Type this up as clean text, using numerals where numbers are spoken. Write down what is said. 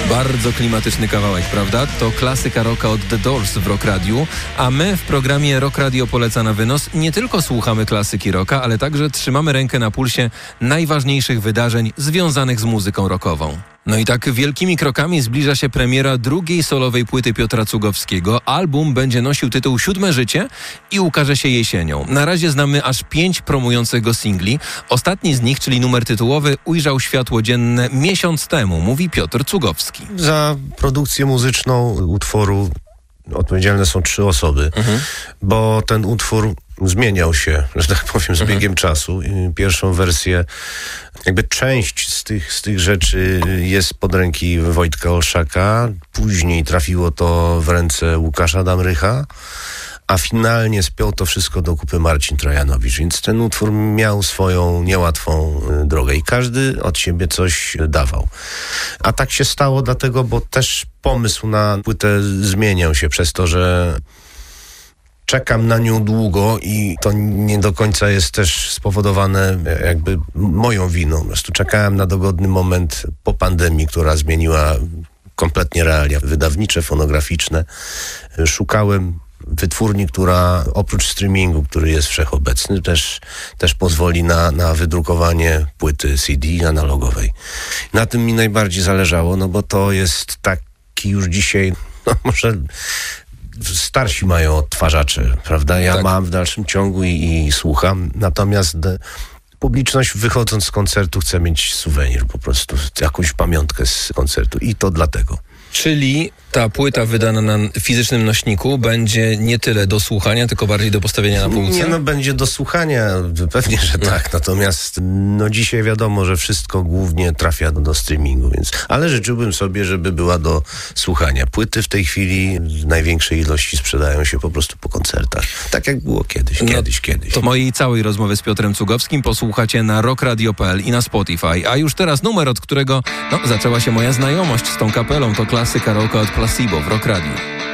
Bardzo klimatyczny kawałek, prawda? To klasyka rocka od The Doors w Rock Radiu, a my w programie Rock Radio poleca na wynos nie tylko słuchamy klasyki rocka, ale także trzymamy rękę na pulsie najważniejszych wydarzeń związanych z muzyką rockową. No i tak wielkimi krokami zbliża się premiera drugiej solowej płyty Piotra Cugowskiego. Album będzie nosił tytuł Siódme Życie i ukaże się jesienią. Na razie znamy aż 5 promujących go singli. Ostatni z nich, czyli numer tytułowy, ujrzał światło dzienne miesiąc temu, mówi Piotr Cugowski. Za produkcję muzyczną utworu odpowiedzialne są 3 osoby, bo ten utwór zmieniał się, że tak powiem, z biegiem czasu. Pierwszą wersję, jakby część z tych rzeczy jest pod ręki Wojtka Olszaka, później trafiło to w ręce Łukasza Damrycha, a finalnie spiął to wszystko do kupy Marcin Trojanowicz, więc ten utwór miał swoją niełatwą drogę i każdy od siebie coś dawał. A tak się stało dlatego, bo też pomysł na płytę zmieniał się przez to, że czekam na nią długo i to nie do końca jest też spowodowane jakby moją winą. Po prostu czekałem na dogodny moment po pandemii, która zmieniła kompletnie realia wydawnicze, fonograficzne. Szukałem wytwórni, która oprócz streamingu, który jest wszechobecny, też pozwoli na wydrukowanie płyty CD analogowej. Na tym mi najbardziej zależało, no bo to jest taki już dzisiaj, no może starsi mają odtwarzacze, prawda? Ja mam w dalszym ciągu i słucham, natomiast publiczność wychodząc z koncertu chce mieć suwenir, po prostu jakąś pamiątkę z koncertu i to dlatego. Czyli ta płyta wydana na fizycznym nośniku będzie nie tyle do słuchania, tylko bardziej do postawienia na półce? Nie, będzie do słuchania, pewnie, że tak. Natomiast dzisiaj wiadomo, że wszystko głównie trafia do streamingu, więc ale życzyłbym sobie, żeby była do słuchania. Płyty w tej chwili w największej ilości sprzedają się po prostu po koncertach. Tak jak było kiedyś. To mojej całej rozmowy z Piotrem Cugowskim posłuchacie na rockradio.pl i na Spotify. A już teraz numer, od którego zaczęła się moja znajomość z tą kapelą, to klasyka rocka od Placebo w Rock Radio.